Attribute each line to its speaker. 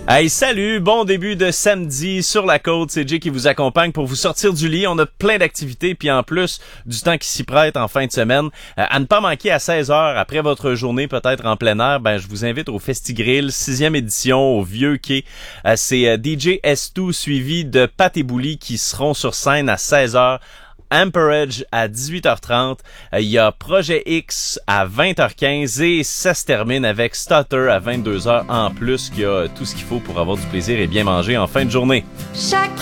Speaker 1: Hey, salut! Bon début de samedi sur la côte. C'est Jay qui vous accompagne pour vous sortir du lit. On a plein d'activités, puis en plus, du temps qui s'y prête en fin de semaine. À ne pas manquer à 16h, après votre journée peut-être en plein air, je vous invite au Festigrill, 6e édition, au Vieux Quai. C'est DJ S2 suivi de Pat et Bouli qui seront sur scène à 16h. Amperage à 18h30, il y a Projet X à 20h15 et ça se termine avec Stutter à 22h en plus, qui a tout ce qu'il faut pour avoir du plaisir et bien manger en fin de journée.